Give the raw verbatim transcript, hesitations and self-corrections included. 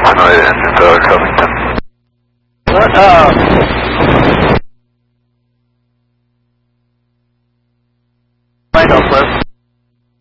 tonight, engine Tower Covington. What, uh... Find out, Cliff.